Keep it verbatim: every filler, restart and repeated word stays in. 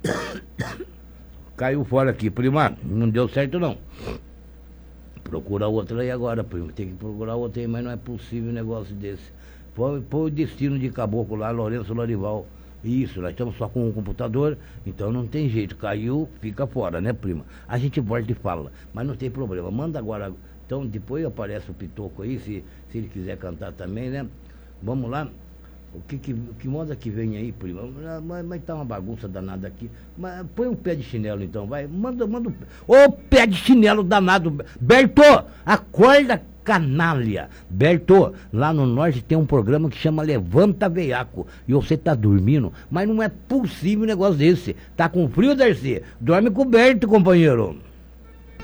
Caiu fora aqui, prima. Não deu certo, não. Procura outra aí agora, prima. Tem que procurar outra aí, mas não é possível um negócio desse. Põe, põe o destino de caboclo lá, Lourenço Lorival. Isso, nós estamos só com o computador, então não tem jeito. Caiu, fica fora, né, prima? A gente volta e fala, mas não tem problema. Manda agora. Então, depois aparece o Pitoco aí, se, se ele quiser cantar também, né? Vamos lá. O que, que, que moda que vem aí, prima? Mas, mas tá uma bagunça danada aqui. Mas põe um pé de chinelo então, vai. Manda, manda um pé. Ô, pé de chinelo danado. Berto, acorda, canalha. Berto, lá no norte tem um programa que chama Levanta Veiaco. E você tá dormindo, mas não é possível um negócio desse. Tá com frio, Darcy? Dorme coberto, companheiro.